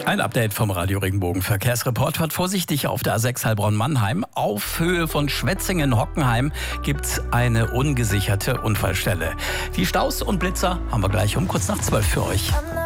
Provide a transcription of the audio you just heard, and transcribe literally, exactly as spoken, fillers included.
Ein Update vom Radio Regenbogen Verkehrsreport. Fahrt vorsichtig auf der A sechs Heilbronn-Mannheim. Auf Höhe von Schwetzingen-Hockenheim gibt's eine ungesicherte Unfallstelle. Die Staus und Blitzer haben wir gleich um kurz nach zwölf für euch.